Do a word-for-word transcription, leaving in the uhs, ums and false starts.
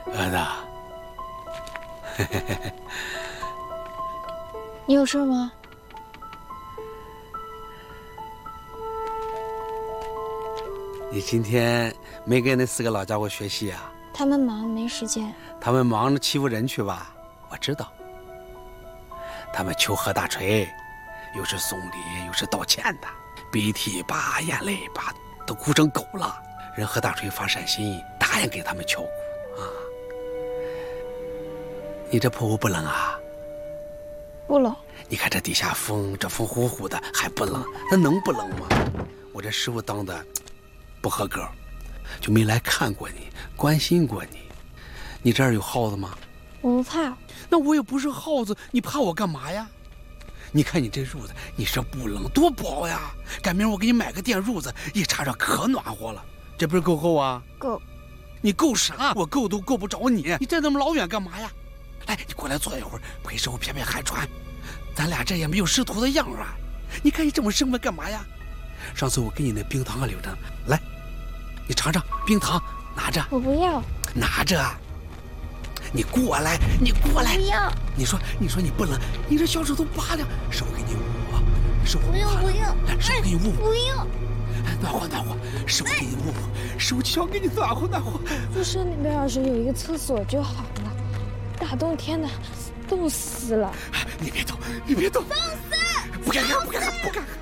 儿子， 你有事吗？ 你今天没跟那四个老家伙学习啊？ 他们忙，没时间。 他们忙着欺负人去吧？我知道。他们求何大锤，又是送礼又是道歉的，鼻涕吧眼泪吧都哭成狗了。人何大锤发善心，答应给他们敲鼓啊。你这破屋不冷啊？ 不冷。 你看这底下风，这风呼呼的还不冷，那能不冷吗？我这师傅当的不合格，就没来看过你，关心过你。你这儿有耗子吗？ 我不怕。 那我也不是耗子，你怕我干嘛呀？你看你这褥子，你这不冷多薄呀！赶明儿我给你买个电褥子，一插上可暖和了。这不是够厚啊？ 够。 你够啥？我够都够不着你。你站那么老远干嘛呀？来，你过来坐一会儿，陪师傅骗骗寒川。咱俩这也没有师徒的样啊！你看你这么生分干嘛呀？上次我给你那冰糖还留着，来，你尝尝冰糖，拿着。 我不要。 拿着。你过来，你过来。 不要。 你说，你说你不冷，你这小手都拔了，师傅给你捂捂，师傅不用不用， 师傅给你捂捂。 不用。 暖和暖和，师傅给你捂捂，师傅就想给你暖和暖和。 宿舍里边要是有一个厕所就好了，大冬天的，冻死了。 你别动，你别动， 冻死！ 不敢看，不敢看，不敢看。